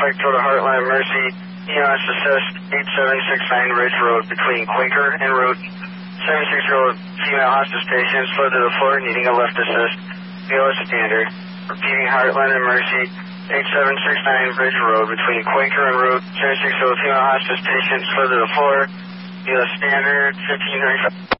suspect toward the Heartland Mercy. EMS assist 8769 Ridge Road between Quaker and Route. 76-year-old female hostage patient slid to the floor needing a lift assist. BLS standard. Repeating Heartland and Mercy 8769 Ridge Road between Quaker and Route. 76-year-old female hostage patient slid to the floor. BLS standard 1535.